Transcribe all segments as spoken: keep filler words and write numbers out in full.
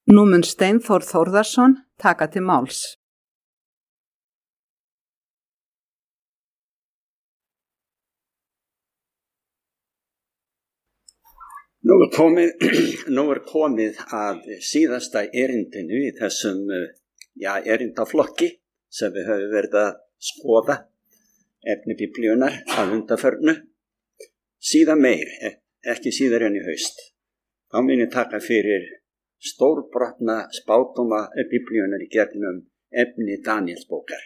Nú mun Steinþór Þórðarson taka til máls. Nú er komið, nú er komið að síðasta erindinu í þessum ja, erindaflokki sem við höfum verið að skoða efni biblíunar að undanförnu. Síðan meir, ekki síðar en í haust. Þá mun ég taka fyrir stórbrotna spádóma biblíunar í gegnum efni Daníelsbókar.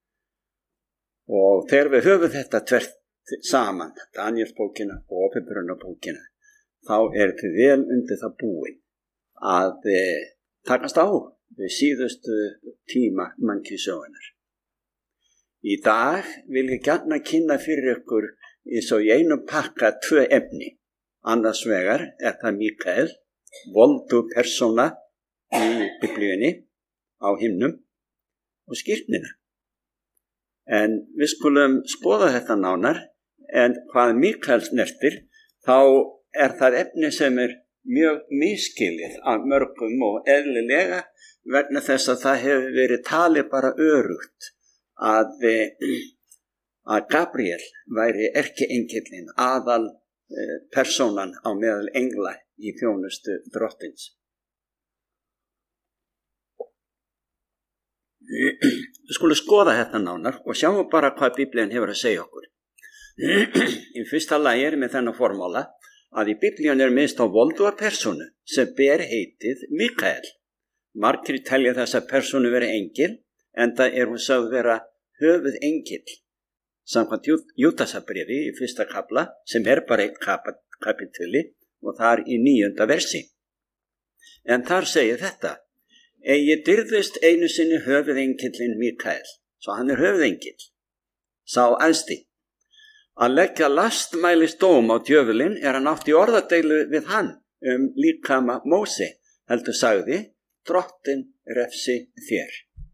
Og þegar við höfum þetta tvert saman, Daníelsbókina og Åpenbarunarbókina, þá er þið vel undir það búin að e, takast á við síðustu tíma mannkynssögunnar. Í dag vil ég gjarna kynna fyrir ykkur eins og í einum pakka tvö efni. Annars vegar er það Mikael, voldu persóna í biblíunni á himnum og skírnina. En við skulum skoða þetta nánar, en hvað Mikael snertir, þá er það efni sem er mjög misskilið af mörgum og eðlilega vegna þess að það hefur verið talið bara örugt að, að Gabriel væri erkiengillinn, aðal persónan á meðal engla í þjónustu drottins. Við skulum skoða þetta nánar og sjáum bara hvað Biblían hefur að segja okkur. Í fyrsta lagi er með þennan formála að í Biblíun er minnst á volduga persónu sem ber heitið Mikael. Margir telja þessa persónu vera engil, enda er hún sögð vera höfuð engil. Samkvæmt Júdasarbréfi í fyrsta kafla, sem er bara eitt kapituli og þar í níunda versi. En þar segir þetta: Eigi dyrðist einu sinni höfuðengillinn Mikael, svo hann er höfuðengill, sá æðsti. Að leggja lastmælis dóm á djöfulinn er hann átt í orðadeilu við hann um líkama Móse, heldur sagði, drottin refsi þér.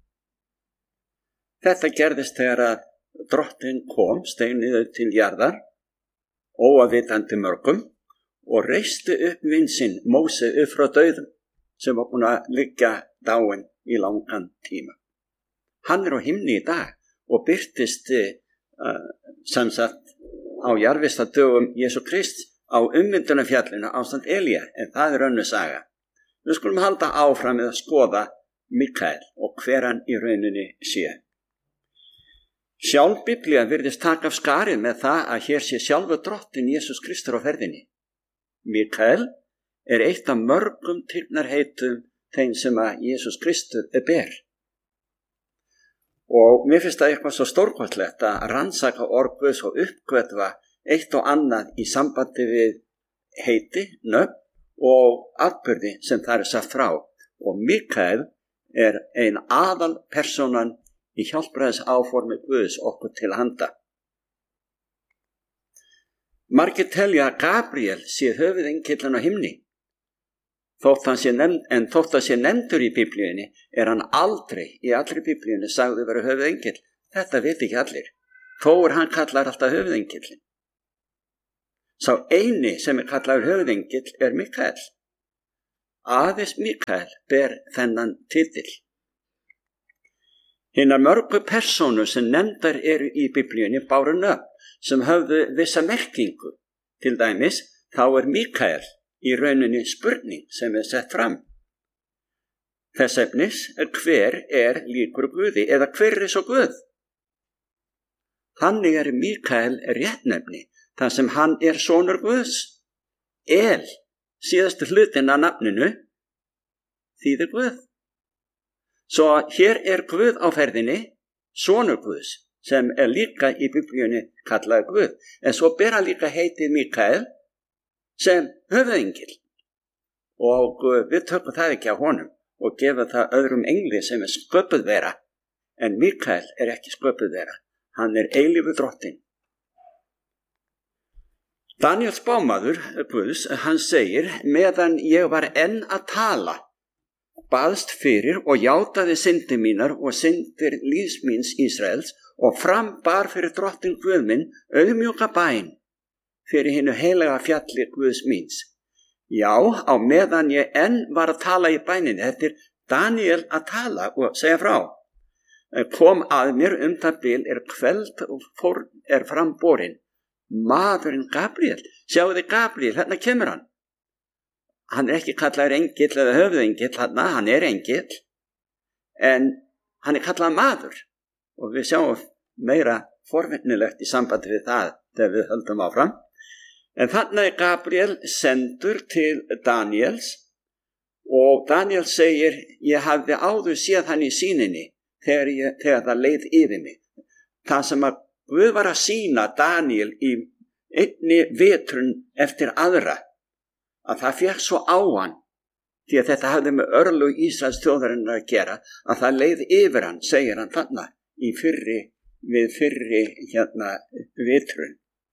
Þetta gerðist þegar að drottin kom steinið til jarðar, óafvitandi mörgum, og reisti upp vin sinn Móse upp frá dauðum, sem var búin að liggja dáinn í langan tíma. Hann er á himni í dag og birtist uh, sem sagt á jarðvistardögum Jesú Krists á ummyndunarfjallinu ásamt Elía, en það er önnur saga. Við skulum halda áfram með að skoða Mikael og hver hann í rauninni sé. Sjálf Biblía virðist taka af skarið með það að hér sé sjálfur drottin Jesús Kristur á ferðinni. Mikael er eitt af mörgum tignarheitum þeim sem að Jesús Kristur er ber. Og mér finnst það eitthvað svo stórkostlegt að rannsaka orð Guðs og uppgötva eitt og annað í sambandi við heiti, nöfn og atburði sem það er sagt frá. Og Mikael er ein aðal persónan í hjálpræðis áformi Guðs okkur til handa. Margir telja að Gabriel sé höfuðengillinn á himni. Þótt hann sé nefnd, en þótt hann sé nefndur í biblíunni, er hann aldrei í allri biblíunni sagði vera höfuðengill. Þetta veit ekki allir. Þó er hann kallar alltaf höfuðengillinn. Sá eini sem er kallar höfuðengill er Mikael. Aðeins Mikael ber þennan titil. Hinnar mörgu persónu sem nefndar eru í biblíunni báru nöfn sem höfðu vissa merkingu. Til dæmis, þá er Mikael í rauninni spurning sem er sett fram. Þess efnis er hver er líkur Guði eða hver er svo Guð. Þannig er Mikael réttnefni þar sem hann er sonur Guðs. El, síðastu hlutin af nafninu, þýðir Guð. Svo hér er Guð á ferðinni, sonur Guðs, sem er líka í biblíunni kallað Guð. En svo ber hann líka heitið Mikael sem höfuðengill. Og við tökum það ekki á honum og gefum það öðrum engli sem er sköpuð vera. En Mikael er ekki sköpuð vera. Hann er eilífur drottin. Daníel spámaður Guðs, hann segir, meðan ég var enn að tala, baðst fyrir og játaði syndir mínar og syndir lífs míns Ísraels og frambar fyrir drottin Guð minn auðmjúka bæn fyrir hinu heilaga fjalli Guðs míns. Já, á meðan ég enn var að tala í bæninni, þetta er Daniel að tala og segja frá, kom að mér um það bil er kveld og fór er framborinn maðurinn Gabriel. Sjáu þið Gabriel, hérna kemur hann. Hann er ekki kallaður engill eða höfðengill, hérna, hann er engill, en hann er kallaður maður og við sjáum meira forvitnilegt í sambandi við það þegar við höldum áfram. En þannig er Gabriel sendur til Daniels og Daniel segir, ég hafði áður séð hann í sýninni þegar, ég, þegar það leið yfir mig. Það sem að Guð var að sýna Daniel í einni vetrun eftir aðra, að það fékk svo á hann, því að þetta hafði með örlög Ísraels þjóðarinnar að gera, að það leið yfir hann, segir hann þarna, í fyrri, við fyrri hérna vetrun.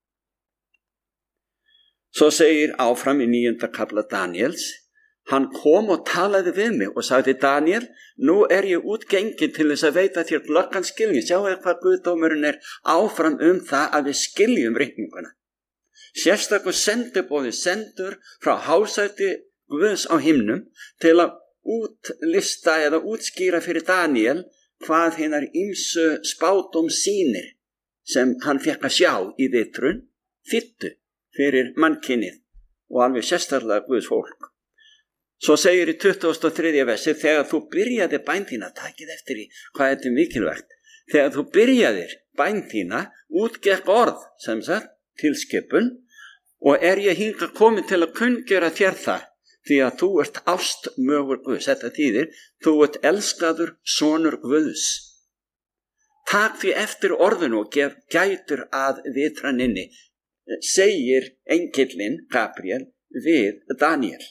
Svo segir áfram í níunda kafla Daniels, hann kom og talaði við mig og sagði, Daniel, nú er ég útgengin til þess að veita þér glöggan skilning. Sjáu hvað Guðdómurinn er áfram um það að við skiljum reikninguna. Sérstakur sendiboði sendur frá hásæti Guðs á himnum til að útlista eða útskýra fyrir Daniel hvað hinnar ýmsu spádóm sýnir sem hann fékk að sjá í vitrun þýddu fyrir mannkynið og alveg sérstaklega Guðs fólk. Svo segir í tuttugasta og þriðja versi, þegar þú byrjaði bæn þína, takið eftir í hvað þetta er mikilvægt, þegar þú byrjaðir bæn þína, útgekk orð, sem sagt, tilskipun, og er ég hingað komin til að kunngera þér það, því að þú ert ástmögur Guðs, þetta þýðir, þú ert elskaður sonur Guðs. Takk því eftir orðinu og gef gætur að vitraninni, segir engillinn Gabriel við Daniel.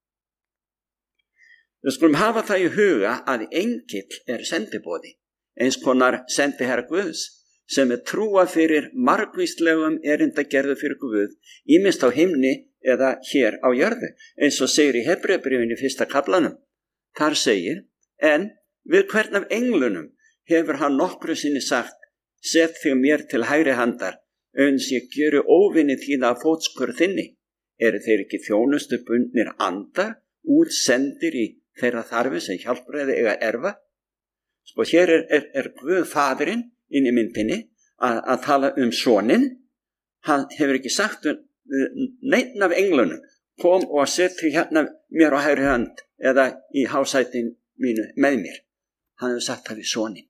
Við skulum hafa það í huga að engill er sendiboði, eins konar sendiherra Guðs, sem er trúa fyrir margvíslegum erindagerðu fyrir Guð, ýmist á himni eða hér á jörðu, eins og segir í Hebreabréfinu fyrsta kaflanum. Þar segir, en við hvern af englunum hefur hann nokkru sinni sagt, set þig mér til hægri handar, uns ég gjöru óvinni þína af fótskur þinni. Eru þeir ekki þjónustu bundnir andar, útsendir í þeirra þarfi sem hjálpræði eiga erfa? Sko hér er, er, er Guð faðirinn inn í myndinni að, að tala um soninn. Hann hefur ekki sagt um neinn af englunum, kom og seti hérna mér á hægri hönd eða í hásætin mínu með mér. Hann hefur sagt það við soninn.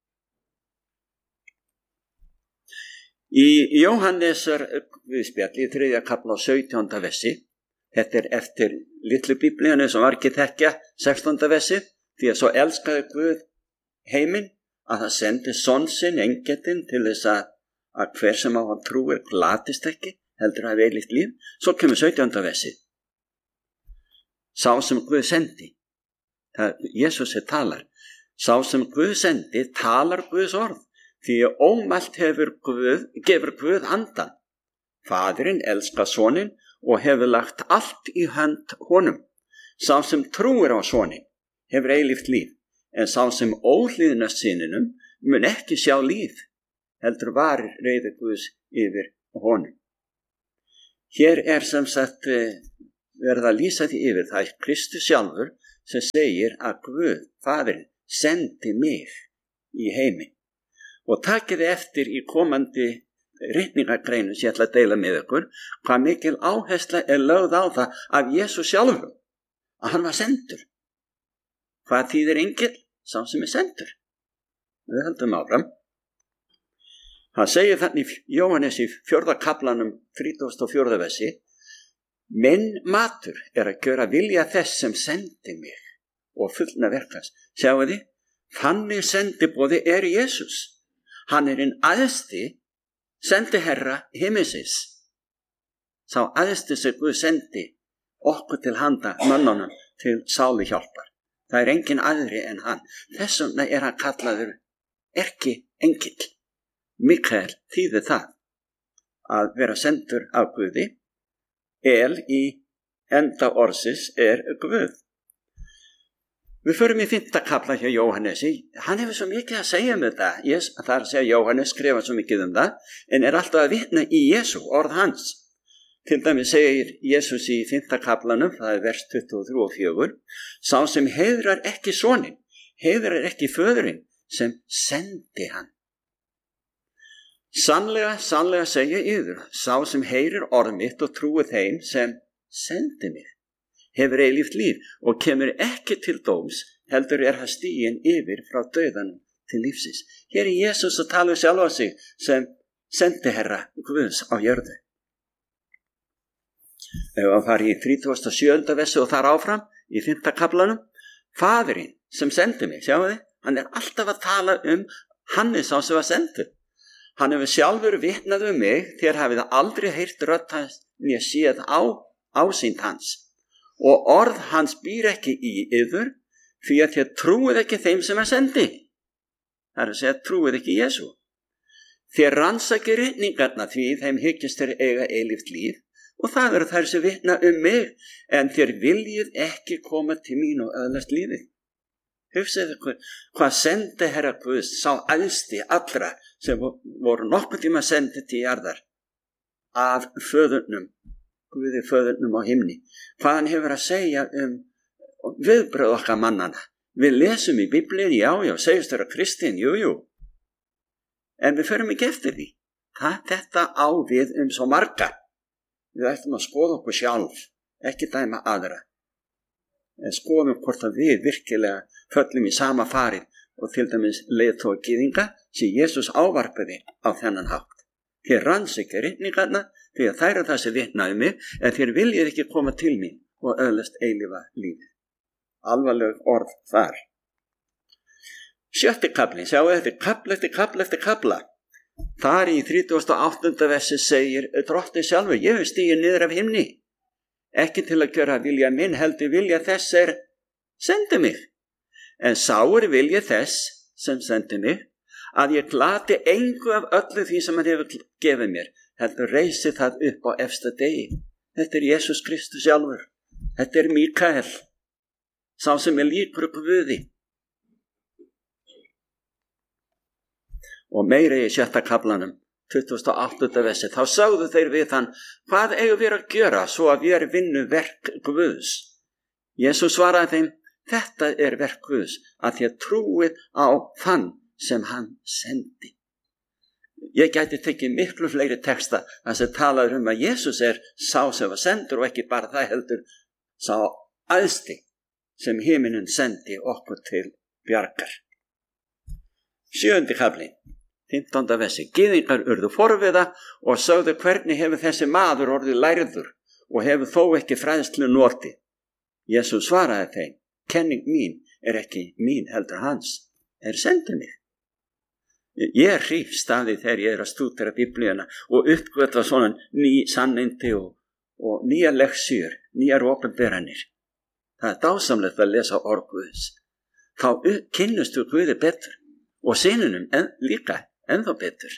Í Jóhannesar viðspjalli í þriðja kafla á sautjánda versi, þetta er eftir litlu biblíunni sem var ekki þekkja sextánda versi, því að svo elskaði Guð heiminn að það sendi son sinn, engillinn, til þess að, að hver sem á hann trúir glatist ekki, heldur að hafa eilíft líf. Svo kemur sautjánda versi. Sá sem Guð sendi, það Jesús er talar, sá sem Guð sendi talar Guðs orð, því að ómælt hefur Guð, gefur Guð andan. Faðirinn elskar soninn og hefur lagt allt í hönd honum. Sá sem trúir á soninn hefur eilíft líf, en sá sem óhlýðnast syninum mun ekki sjá líf, heldur varir reiði Guðs yfir honum. Hér er sem sagt verið að lýsa því yfir, það er Kristus sjálfur sem segir að Guð, faðirinn, sendi mig í heiminn. Og takiði eftir í komandi ritningargreinu sem ég ætla að deila með ykkur, hvað mikil áhersla er lögð á það af Jesús sjálfur, að hann var sendur. Hvað þýðir engill? Sá sem er sendur. Við höldum áfram. Hann segir þannig í Jóhannes í fjórða kaflanum þrítugasta og fjórða versi, minn matur er að gjöra vilja þess sem sendi mig og fullna verkans. Sjáu þið, þannig sendiboði er Jesús. Hann er einn æðsti sendiherra himinsins. Sá æðsti sem Guð sendi okkur til handa mönnunum til sálu hjálpar. Það er engin aðri en hann. Þess vegna er hann kallaður erki engill. Mikael þýðir það að vera sendur af Guði. El í enda orðsins er Guð. Við förum í fimmta kafla hjá Jóhannesi. Hann hefur svo mikið að segja um þetta. Yes, það er að segja Jóhannes skrifa svo mikið um það, en er alltaf að vitna í Jesú, orð hans. Til dæmis segir Jesús í fimmta kaflanum, það er vers tuttugu og þrjú og fjögur, sá sem heiðrar ekki soninn, heiðrar ekki föðurinn sem sendi hann. Sannlega, sannlega segja yður, sá sem heyrir orð mitt og trúir þeim sem sendi mig, hefur eilíft líf og kemur ekki til dóms, heldur er hann stiginn yfir frá dauðanum til lífsins. Hér er Jesús að tala um sjálfa sig sem sendiherra Guðs á jörðu. Ef hann fari í þrítugasta og sjöunda versi og þar áfram í fimmta kaflanum, faðirinn sem sendi mig, sjáu þið, hann er alltaf að tala um Hannes á sem var sendur. Hann hefur sjálfur vitnað um mig, þér hafið aldrei heyrt rödd hans né séð á ásýnd hans. Og orð hans býr ekki í yður, því að þér trúið ekki þeim sem hann sendi. Það er að segja, trúið ekki Jesú. Þér rannsakið ritningarna því þeim hyggist þeir eiga eilíft líf, og það eru þær sem vitna um mig, en þér viljið ekki koma til mín og öðlast lífið. Hugsaðu ykkur, hvað sendi Herra Guðs, sá æðsti allra sem voru nokkuð tíma sendið til jarðar af föðurnum, Guði föðurnum á himni. Hvað hann hefur að segja um viðbröð okkar mannana. Við lesum í Biblíun, já, já, segjast þeirra Kristín, jú, jú. En við förum ekki eftir því. Það þetta á við um svo marga. Við ættum að skoða okkur sjálf, ekki dæma aðra. En skoðum hvort að við virkilega föllum í sama farið og til dæmis leiðtoga gyðinga sem Jesús ávarpaði á þennan hátt. Þér rannsakið ritningarna því að þær eru það sem vitnaði mig, en þér viljið ekki koma til mín og öðlast eilífa lífið. Alvarleg orð þar. Sjötti kaflinn, sjáu þetta, kafla eftir kafla eftir kafla. Þar í þrítugasta og áttunda versi segir Drottinn sjálfur, ég hef stigið niður af himni, ekki til að gjöra vilja minn, heldur vilja þess er sendi mig. En sá er vilja þess sem sendi mig, að ég glati engu af öllu því sem hann hefur gefið mér, heldur reisi það upp á efsta degi. Þetta er Jesús Kristus sjálfur. Þetta er Mikael, sá sem er líkur Guði. Og meira í sjötta kaflanum, tuttugasta og áttunda versi, þá sagðu þeir við hann, hvað eigum við að gjöra svo að við vinnum verk Guðs? Jesús svaraði þeim, þetta er verk Guðs, að þér trúið á þann sem hann sendi. Ég gæti tekið miklu fleiri texta þar sem talaður um að Jesús er sá sem var sendur og ekki bara það heldur sá æðsti sem himinin sendi okkur til bjargar. Sjöundi kafli. fimmtánda versi. Gyðingar urðu forviða og sögðu hvernig hefur þessi maður orðið lærður og hefur þó ekki fræðslu notið. Jesús svaraði þeim, kenning mín er ekki mín heldur hans, er sendið mig. Ég er hrífst af því þegar ég er að stúdera Biblíuna og uppgötva svona ný sannindi og, og nýja leksjur, nýjar opinberanir. Það er dásamlegt að lesa orð Guðs. Þá kynnust við Guði betur og synunum en, líka ennþá betur.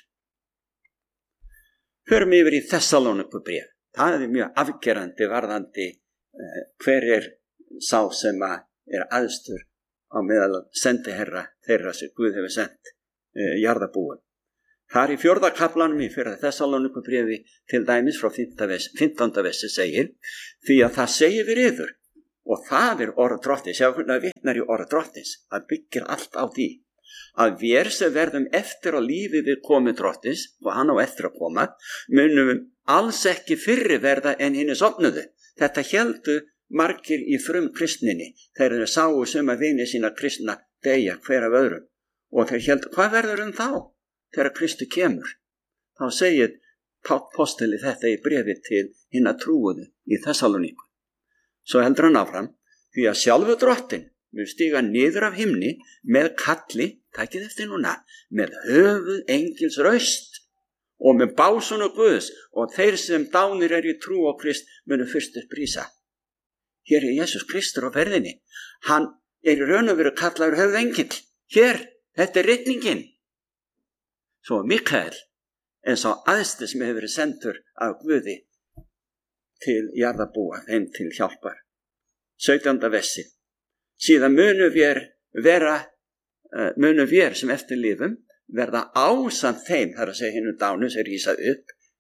Förum yfir í Þessalónikubréf. Það er mjög afgerandi varðandi eh, hver er sá sem er æðstur á meðal sendiherra þeirra sem Guð hefur sendt eh, jarðabúum. Þar í fjórða kaflanum í fyrra Þessalónikubréfi til dæmis frá fimmtánda versi segir, því að það segir við yður og það er orð Drottins, sjá hvernig að vitnar í orð Drottins, það byggir allt á því. Að við sem verðum eftir á lífi við komu Drottins og hann á eftir að koma, munum alls ekki fyrri verða en hinni sofnuðu. Þetta héldu margir í frum kristninni, þegar þeir sáu suma vini sína kristna deyja hver af öðrum. Og þeir héldu, hvað verður um þá? Þegar Kristu kemur. Þá segir Páll postuli þetta í bréfi til hinna trúuðu í Þessaloníku. Svo heldur hann áfram, því að sjálfu Drottinn mun stiga niður af himni með kalli, takið eftir núna, með höfuð engils raust og með básunu Guðs og þeir sem dánir er í trú á Krist munu fyrst upp rísa. Hér er Jesús Kristur á ferðinni. Hann er í raun og veru kallaður höfuð engill. Hér, þetta er ritningin. Svo Mikael, en sá æðsti sem hefur verið sendur af Guði til jarðabúa, þeim til hjálpar. sautjánda versi. Síðan munum við vera, munum við sem eftir lifum verða ásamt þeim, þar að segja hinu dánu sem rísa upp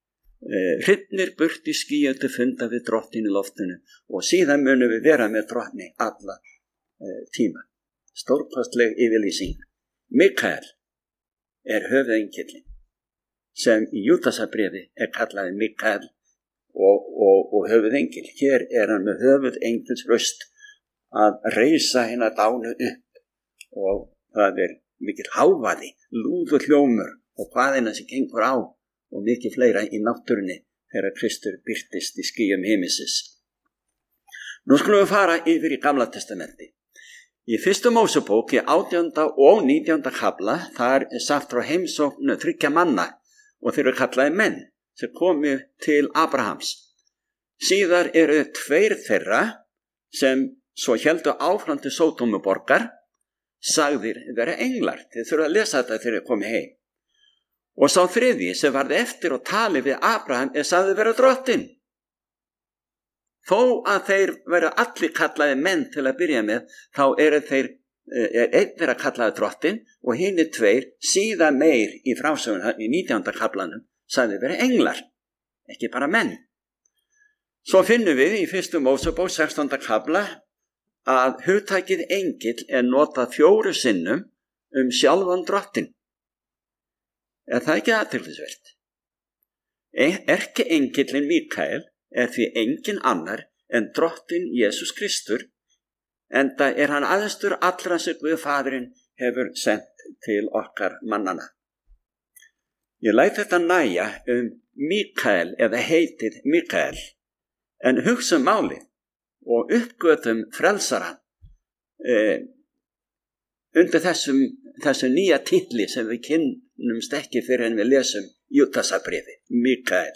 hrifnir burt í skýju til funda við drottin í loftinu og síðan munum við vera með drottni alla uh, tíma. Stórkostleg yfirlýsing. Mikael er höfuðengillinn sem í Júdasarbréfi er kallaði Mikael og, og, og höfuðengill. Hér er hann með höfuðengils röst að reisa hérna dánu upp og það er mikil hávaði, lúður hljómur og hvaðina sem gengur á og mikið fleira í náttúrunni þegar Kristur birtist í skýjum himinsins. Nú skulum við fara yfir í Gamla testamenti. Í fyrstu Mósebók í átjánda og nítjánda kafla þar er sagt frá heimsóknu þriggja manna og þeir eru kallaði menn sem komu til Abrahams. Síðar eru tveir þeirra sem svo héldu áfram til Sódómuborgar sagðir vera englar. Þið þurfa að lesa þetta þegar þið komið heim. Og sá þriðji sem varði eftir og tali við Abraham er sagði vera drottinn. Þó að þeir vera allir kallaði menn til að byrja með, þá eru þeir, er einn þeirra kallaði drottinn og hinir tveir síðan meir í frásöguna í nítjánda kaflanum sagði vera englar, ekki bara menn. Svo finnum við í fyrstu Mósebók sextánda kafla að hugtakið engill er notað fjóru sinnum um sjálfan drottinn. Er það ekki athyglisvert? Erkiengillinn Mikael er því engin annar en drottinn Jesús Kristur, enda er hann aðstur allra sem Guð Faðirinn hefur sendt til okkar mannana. Ég læt þetta næja um Mikael eða heitið Mikael, en hugsa málið og uppgötum frelsarann eh, undir þessum, þessum nýja titli sem við kynnumst ekki fyrir en við lesum Júdasarbréfi. Mikael.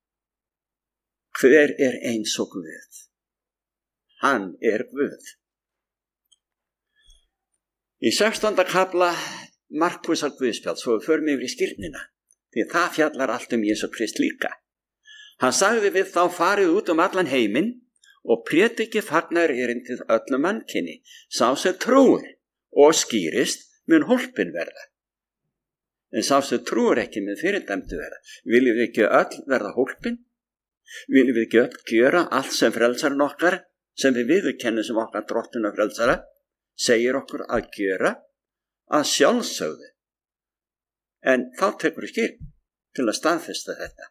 Hver er eins og Guð? Hann er Guð. Í sextánda kafla Markúsar Guðspjalls, svo við förum yfir í skírnina, því það fjallar allt um Jesú Krist líka. Hann sagði við þá farið út um allan heiminn og prédiki fagnar erindið öllum mannkyni, sá sem trúir og skýrist mun hólpin verða. En sá sem trúir ekki mun fyrirdæmdu verða. Viljum við ekki öll verða hólpin? Viljum við ekki öll gjöra allt sem frelsarinn okkar, sem við viðurkennum sem okkar drottinn og frelsara, segir okkur að gjöra, að sjálfsögðu. En þá tekur við skýr til að staðfesta þetta.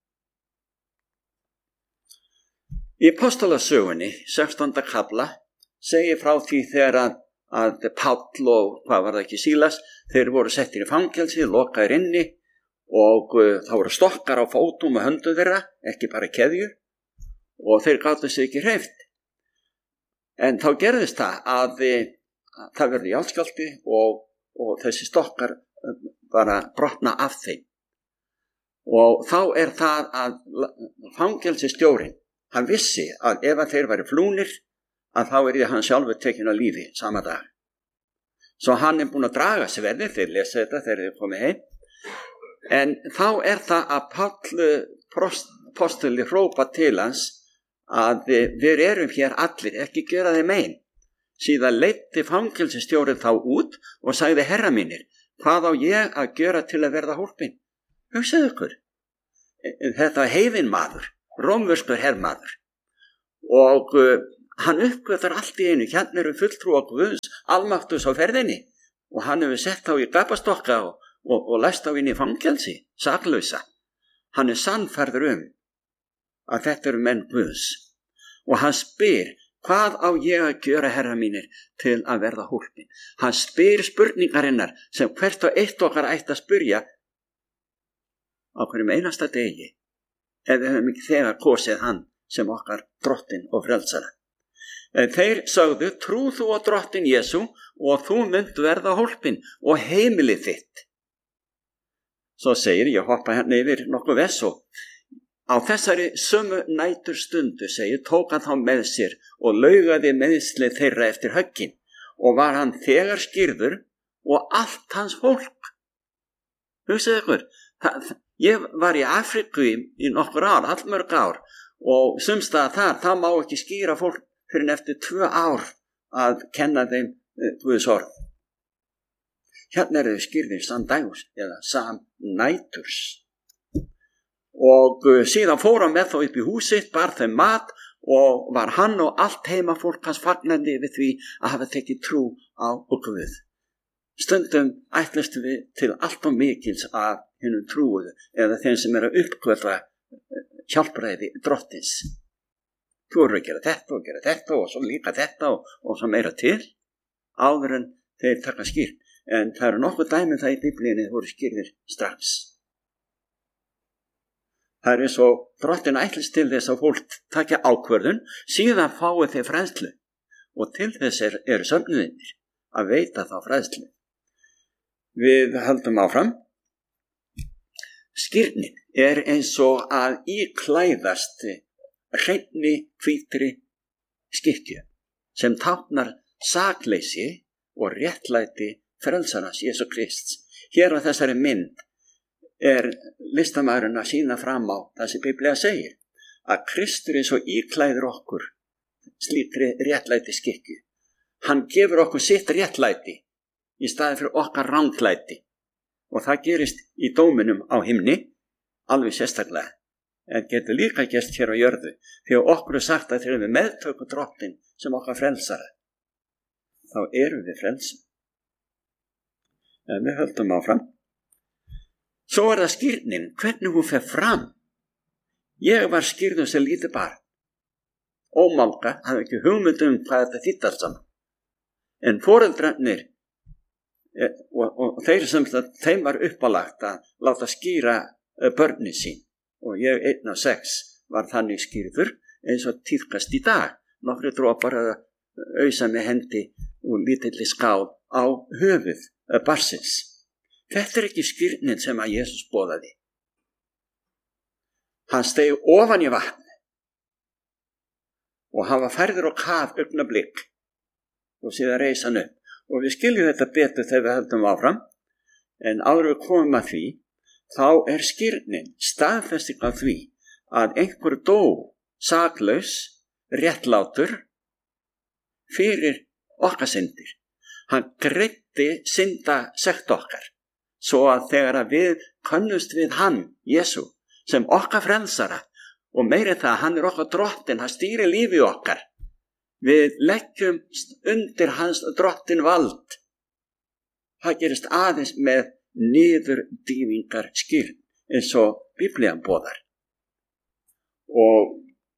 Í Apostolasögunni, sextánda kafla, segir frá því þegar að, að Páll og, hvað var það ekki, Sílas, þeir voru settir í fangelsi, lokaðir inni og uh, þá voru stokkar á fótum og höndum þeirra, ekki bara keðjur, og þeir gátu sig ekki hreyft. En þá gerðist það að, að það verði járnskjálfti og, og þessi stokkar bara brotna af þeim. Og þá er það að fangelsistjórinn, hann vissi að ef að þeir væri flúnir, að þá er ég hann sjálfur tekin á lífi sama dag. Svo hann er búin að draga sverðið, þeir lesa þetta þegar þeir komið heim. En þá er það að Páll postuli hrópa til hans að við erum hér allir, ekki gera þeim ein. Síðan leiddi fangelsistjórinn þá út og sagði herra mínir, hvað á ég að gera til að verða hólpin? Hugsaðu ykkur, þetta heiðin maður, rómverskur herrmaður og uh, hann uppgötar allt í einu, hérna eru fulltrúa Guðs, almáttus á ferðinni og hann hefur sett þá í gapastokka og Og, og læst á inn í fangelsi, saklausa. Hann er sannfærður um að þetta eru menn Guðs. Og hann spyr, hvað á ég að gjöra herra mínir til að verða hólpin? Hann spyr spurningarinnar sem hvert og eitt okkar ætti að spyrja á hverjum einasta degi, ef við höfum ekki þegar kosið hann sem okkar drottinn og frelsara. En þeir sögðu, trú þú á drottinn Jesú og þú munt verða hólpin og heimilið þitt. Svo segir, ég hoppa hérna yfir nokkuð vers og á þessari sömu nætur stundu, segir, tók hann þá með sér og laugaði meðslið þeirra eftir höggin og var hann þegar skýrður og allt hans fólk. Hugsaðu ykkur, það, ég var í Afríku í, í nokkur ár, allmörg ár og sumstaðar þar, það má ekki skýra fólk fyrir en eftir tvö ár að kenna þeim uh, Guðs orð. Hérna eru þau skýrðir samdægurs eða samnæturs. og síðan fór hann með þá upp í húsitt, bar þeim mat og var hann og allt heima fólk hans fagnandi við því að hafa tekið trú á Guð. Stundum ætlustu við til allt og mikils af hinnum trúuðu eða þeim sem er að uppgötva hjálpræði drottins. Þú eru að gera þetta og gera þetta og svo líka þetta og, og svo meira til áður en þeir taka skýrt. En það eru nokkuð dæmi það í Biblíunni voru skýrðir strax. Það er eins og drottin ætlist til þess að fólk takja ákvörðun, síðan fái þeir fræðslu og til þess er, eru söfnuðinir að veita þá fræðslu. Við höldum áfram. Skírnin er eins og að íklæðast hreinni hvítri skikkju sem táknar sakleysi og réttlæti frelsarans Jesú Krists. Hér á þessari mynd er listamaðurinn að sína fram á það sem Biblía segir, að Kristur er svo íklæður okkur slíkri réttlæti skikkju. Hann gefur okkur sitt réttlæti í staði fyrir okkar ranglæti og það gerist í dóminum á himni alveg sérstaklega, en getur líka gerst hér á jörðu því að okkur er sagt að þegar við meðtökum drottin sem okkar frelsara þá erum við frelsum. En við höldum áfram. Svo er það skírnin, hvernig hún fer fram. Ég var skírður sem lítið barn. Ómálga, hafði ekki hugmynd um hvað þetta þýddi allt saman. En foreldrarnir og, og þeir sem það, þeim var uppálagt að láta skýra börnin sín. Og ég einn af sex var þannig skírður eins og tíðkast í dag. Nokkri dropar að ausa með hendi og lítilli skál á höfuð barsins. Þetta er ekki skírnin sem að Jesús boðaði. Hann steig ofan í vatn og hann var færður á kaf augnablik og síðan reis hann upp. Og við skiljum þetta betur þegar við höldum áfram, en áður við komum að því, þá er skírnin staðfesting af því að einhver dó saklaus, réttlátur fyrir okkar syndir. Hann greiddi synda sekt okkar. Svo að þegar að við könnumst við hann, Jesú, sem okkar frelsara og meiri það, hann er okkar drottin, hann stýrir lífi okkar. Við leggjum undir hans drottin vald. Það gerist aðeins með niðurdýfingar skýrn, eins og Biblían boðar. Og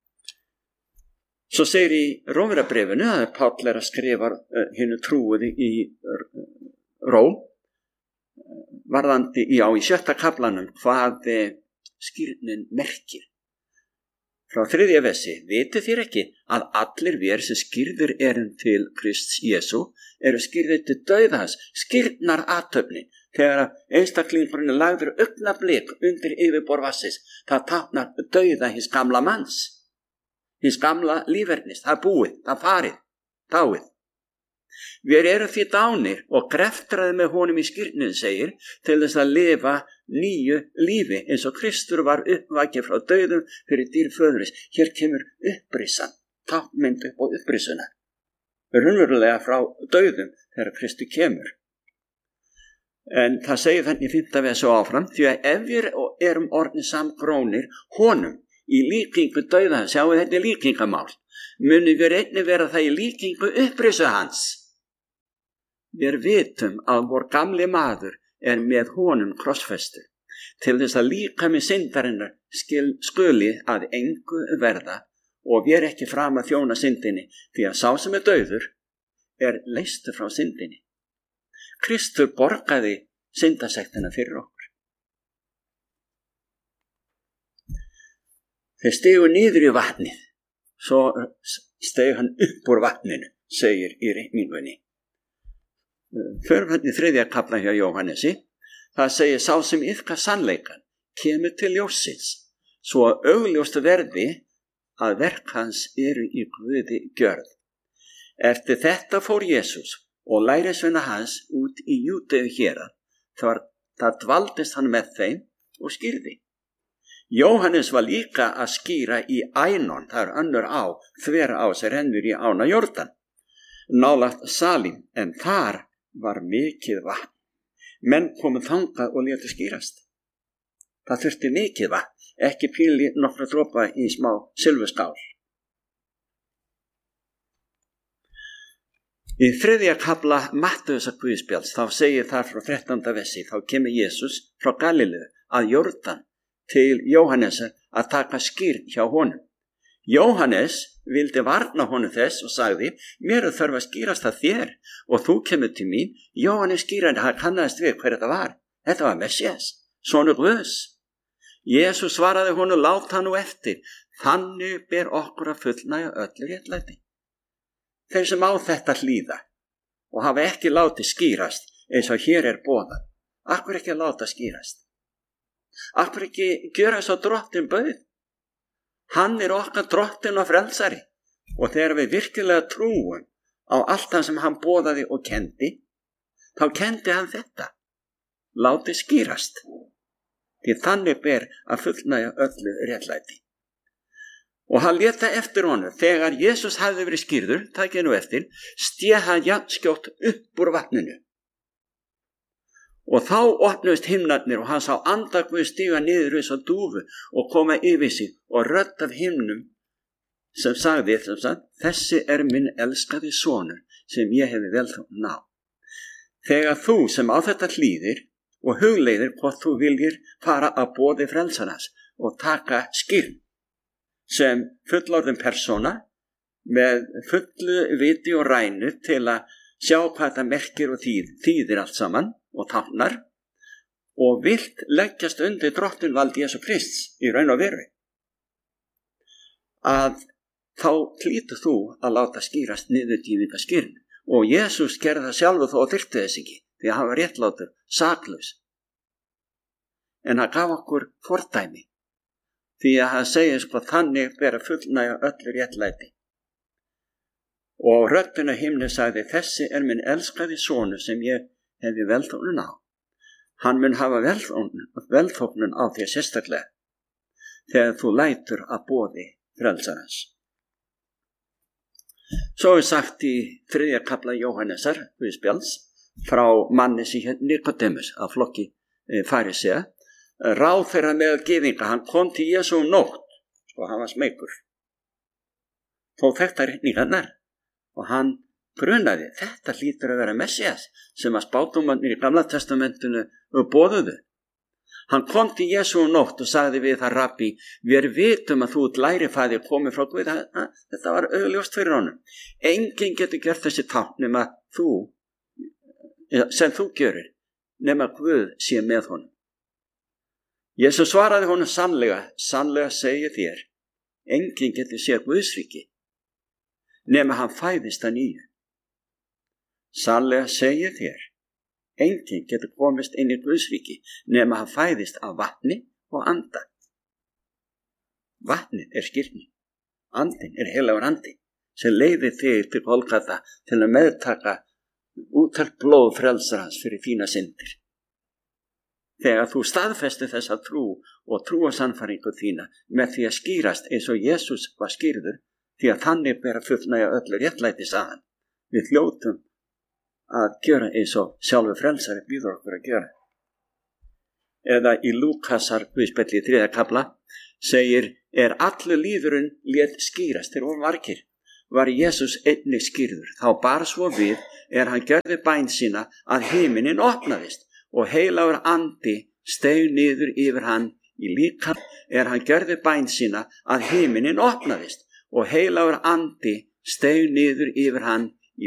svo segir í Rómverjabréfinu að Páll er að skrifa uh, hinu trúuði í Róm, varðandi já, í sjötta kaflanum hvað skírnin merkir. Frá þriðja versi, vitið þér ekki að allir vér sem skírður erum til Krists Jesú eru skírður til dauðans, skírnar athöfnin. Þegar einstaklingurinn er lagður augnablik undir yfirborð vatnsins, það táknar dauða hins gamla manns, hins gamla lífernis, það er búið, það er farið, dáið. Við erum því dánir og greftraði með honum í skírnin, segir, til þess að lifa nýju lífi eins og Kristur var uppvakið frá dauðum fyrir dýr föðuris. Hér kemur upprissan, táknmynd upp á upprissuna. Raunverulega frá dauðum þegar Kristur kemur. En það segir þannig í fimmta versi áfram, því að ef við erum orðnir samgrónir honum í líkingu dauða, sjáu þetta er líkingamál, muni við einnig vera það í líkingu upprissu hans. Við vitum að vor gamli maður er með honum krossfestur, til þess að líkami syndarinnar skuli að engu verða og við ekki fram að þjóna syndinni, því að sá sem er dauður er leystur frá syndinni. Kristur borgaði syndasektina fyrir okkur. Þeir stegu niður í vatnið, svo steg hann upp úr vatninu, segir í reikningunni. Förum hann í þriðja kafla hjá Jóhannesi, það segir sá sem iðkar sannleikann kemur til ljóssins, svo að augljóst verði að verk hans eru í Guði gjörð. Eftir þetta fór Jesús og lærisveina hans út í Júdeu hérað, þar það dvaldist hann með þeim og skýrði. Jóhannes var líka að skýra í Ænon, það er önnur á, þvera á sem rennur í ána Jórdan, nálægt Salim, en þar var mikið vatn. Menn komu þangað og létu skýrast. Það þurfti mikið vatn, ekki píli nokkra dropa í smá silfurskál. Í þriðja kafla Mattheusar guðspjalls þá segir þar frá þrettánda versi, þá kemur Jesús frá Galileu að Jórdan til Jóhannesar að taka skírn hjá honum. Jóhannes vildi varna honum þess og sagði, mér er þörf að skýrast það þér og þú kemur til mín. Jóhannes skýrandi, hann kannaðist við hver þetta var. Þetta var Messias, sonur Guðs. Jesús svaraði honum, lát hann nú eftir, þannig ber okkur að fullnægja öllu réttlæti. Þeir sem á þetta hlýða og hafa ekki látið skýrast eins og hér er boðað, akkur ekki að láta skýrast? Akkur ekki gjöra svo drottinn bauð? Hann er okkar drottinn og frelsari og þegar við virkilega trúum á allt það sem hann boðaði og kendi, þá kendi hann þetta. Látið skýrast. Því þannig ber að fullnægja öllu réttlæti. Og hann lét það eftir honum. Þegar Jesús hafði verið skýrður, takið nú eftir, stéð hann jafnskjótt upp úr vatninu. Og þá opnuðust himnarnir og hann sá anda Guðs stíga niður eins og dúfu og koma yfir sig og rödd af himnum sem sagði, sem sagt, þessi er minn elskaði sonur sem ég hefi velþóknun á. Þegar þú sem á þetta hlýðir og hugleiðir hvort þú viljir fara að boði frelsarans og taka skýrn sem fullorðin persóna með fullu viti og rænu til að sjá hvað þetta merkir og þýð, þýðir allt saman og táknar og vilt leggjast undir drottinvald Jesú Krists í raun og veru, að þá hlýtur þú að láta skýrast niður dýfingaskýrn. Og Jesús gerði það sjálfur þó og þyrfti þess ekki, því að hann var réttlátur, saklaus. En hann gaf okkur fordæmi, því að hann segir sko þannig ber að fullnægja öllu réttlæti. Og röddin á himni sagði, þessi er minn elskaði sonur sem ég hefi velþóknun á. Hann mun hafa velþóknun á þér sérstaklega þegar þú lætur að boði frelsarans. Svo er sagt í þriðja kafla Jóhannesar guðspjalls frá manni sem hét Nikodemus af flokki e, farisea, ráð þeirra með gyðinga. Hann kom til Jesú um nótt, sko hann var smeykur. Þó þekkta ritningarnar og hann grunaði, þetta hlýtur að vera Messias sem að spádómarnir í Gamla testamentinu boðuðu. Hann kom til Jesú um nótt og sagði við það, rabbi, við vitum að þú ert lærifæðir komið frá Guð. Þetta var augljóst fyrir honum. Enginn getur gert þessi tákn nema þú, sem þú gjörir, nema Guð sé með honum. Jesú svaraði honum, sannlega, sannlega segi þér, enginn getur séð Guðsríki nema hann fæðist að nýju. Sannlega segi þér, enginn getur komist inn í Guðsríki nema hann fæðist af vatni og anda. Vatnið er skírnin, andin er heilagur andi sem leiðir þig til Golgata til að meðtaka úttalt blóð frelsarans fyrir þína syndir. Þegar þú staðfestir þessa trú og trúa sannfæringu þína með því að skýrast eins og Jesús var skýrður, því að þannig ber að fullnægja öllu réttlæti saman. Við hljótum að gjöra eins og sjálfur frelsari býður okkur að gjöra. Eða í Lúkasar guðspjalli í þriðja kafla segir, er allur líðurinn lét skýrast þegar voru margir, var Jesús einnig skýrður. Þá bar svo við er hann gjörði bæn sína að himinin opnaðist og heilagur andi steig niður yfir hann í líkan. Er hann gjörði bæn sína að himinin opnaðist og heilagur andi steig niður yfir hann